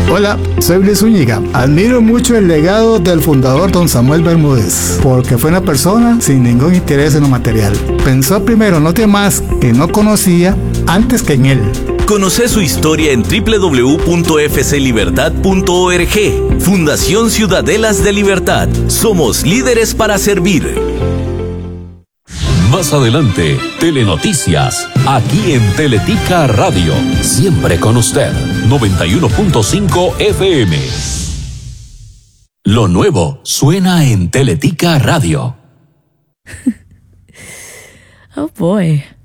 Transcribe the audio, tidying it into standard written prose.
Hola, soy Luis Zúñiga. Admiro mucho el legado del fundador don Samuel Bermúdez, porque fue una persona sin ningún interés en lo material. Pensó primero en los demás que no conocía antes que en él. Conoce su historia en www.fclibertad.org. Fundación Ciudadelas de Libertad. Somos líderes para servir. Más adelante, Telenoticias, aquí en Teletica Radio. Siempre con usted, 91.5 FM. Lo nuevo suena en Teletica Radio. Oh boy.